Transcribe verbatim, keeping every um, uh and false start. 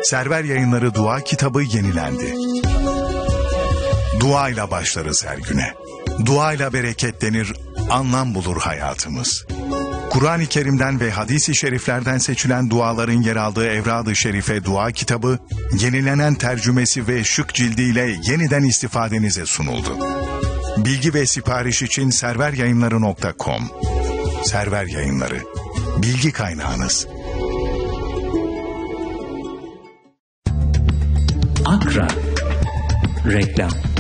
Server Yayınları Dua Kitabı yenilendi. Duayla başlarız her güne. Duayla bereketlenir, anlam bulur hayatımız. Kur'an-ı Kerim'den ve hadis-i şeriflerden seçilen duaların yer aldığı Evrad-ı Şerife Dua Kitabı, yenilenen tercümesi ve şık cildiyle yeniden istifadenize sunuldu. Bilgi ve sipariş için serveryayınları nokta com. Server Yayınları, bilgi kaynağınız. Akra Reklam.